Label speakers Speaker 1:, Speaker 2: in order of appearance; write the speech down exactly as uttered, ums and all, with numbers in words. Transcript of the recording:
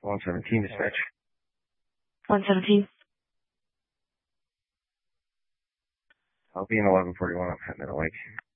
Speaker 1: one seventeen dispatch.
Speaker 2: one seventeen.
Speaker 1: I'll be in eleven forty-one. I'm heading to the lake.